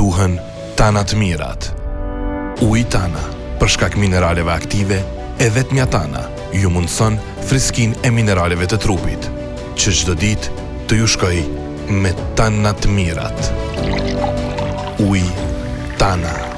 duhen Tana të mirat. Uji Tana, për shkak mineraleve aktive, e vetmja Tana ju mundson friskinë e mineraleve të trupit, që çdo ditë të ju shkoj me Tana të mirat. Uji Tana.